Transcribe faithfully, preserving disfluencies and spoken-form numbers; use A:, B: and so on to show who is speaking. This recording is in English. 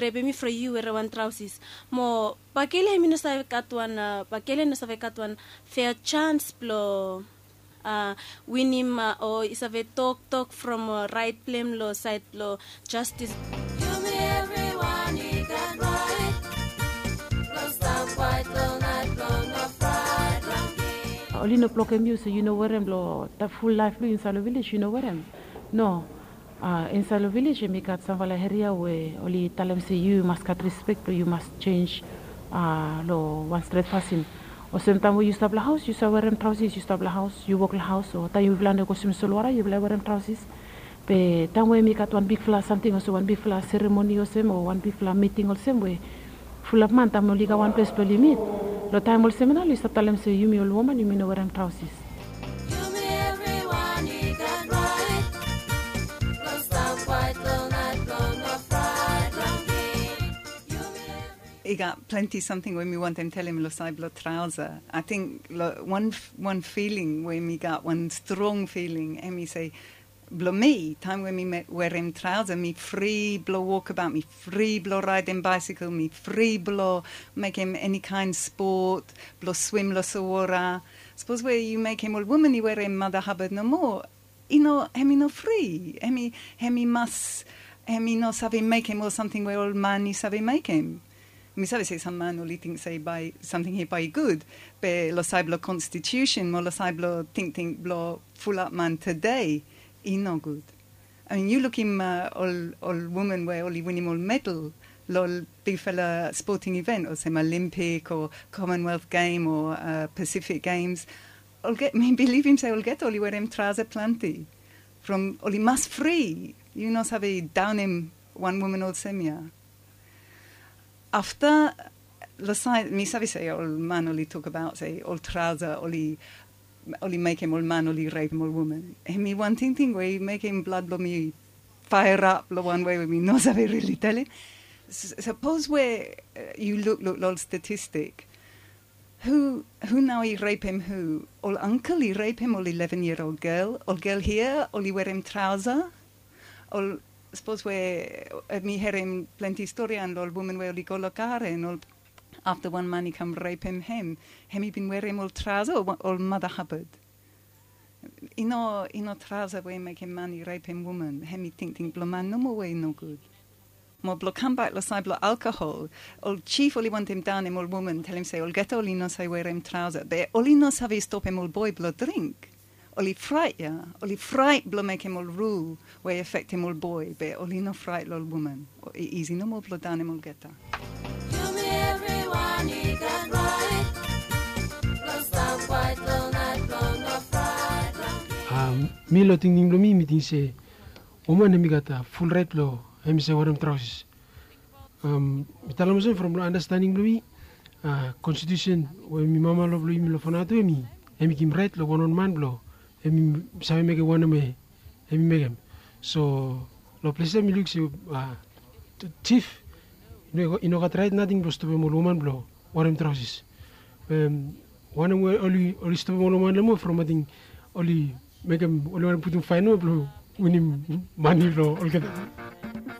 A: rebe mi fra you era wan trousers mo pakele mi no sabe katwan pakele no sabe katwan fair chance blo uh winim uh, o isave talk talk from uh, right plem lo side lo justice you me everyone you can right lo stop white lo night lo no fried
B: only no block music you know where lo the full life lo in Salo village you know where no uh, in Salo village me kat samvala heria we only talem say you must got respect you must change uh lo one straight passing or sometimes when you stop the house you start wearing trousers you stop the house you walk the house or time you plan to go sim solwara you wearing trousers be time we me kat one big flash something also one big flash ceremony or same or one big flash meeting or same way full of man time only got one place to limit lo time all seminar you stop talem say you me all woman you me no wearing trousers
C: He got plenty something when we want them tell him lo sai blo trouser. I think lo, one one feeling when we got one strong feeling and me say blo me time when me met wear him trouser me free blo walk about me free blo ride him bicycle me free blo make him any kind sport blo swim lo sawara. Suppose where you make him all woman you wear him Mother Hubbard no more. You know hemi no free hemi hemi must hemi no sabe make him or something where all man you sabe make him. Mi sabe say some man only think say by something he by good, but lo sai blo constitution, mo lo sai blo think think blo full up man today, he no good. I mean, you look him uh, all all woman where only winning all medal, lo big fella sporting event or some Olympic or Commonwealth game or uh, Pacific Games, I'll get me believe him say I'll get only wear him trouser plenty, from only must free. You know sabe down him one woman all semia. After the side, me sabe say all man only talk about say all trouser only only make him all man only rape him all woman. And me one thing thing where make him blood blow me fire up the one way with me no sabe really tell him. S- suppose where uh, you look look all statistic. Who who now he rape him who? All uncle he rape him all eleven year old girl. All girl here only wear him trouser. All suppose where uh, me hear him plenty story and all women where he go look at and all after one man he come rape him him him he been wear him all trouser or all Mother Hubbard. You know you know trouser where make him man he rape him woman him he think think blow man no more way no good. More blow come back lo say blow alcohol. All chief only want him down him all woman tell him say all get all he no say wear him trouser. But all he knows have he stop him all boy blow drink. Only fright, yeah. Only fright blow make him all rule, where affect him all boy, but only no fright all woman. Easy, no more blow down him all get that.
A: You me everyone you can ride. Blow stop white, blow night, blow no fright.
D: Um, me lo ting ting lo mi meeting say, woman hemi gata full right lo hemi say waram trousers. Um, mitalamusen from lo understanding lo mi, uh, constitution when mi mama lo lo mi lo fonato hemi hemi kim right lo one on man blow. Emi sabe make one me emi make him so lo place mi look si ah chief you know got right nothing but to be more woman blow one him trousers um one way only only to be more woman le mo from I think only make him only one put him final blow when him money blow all get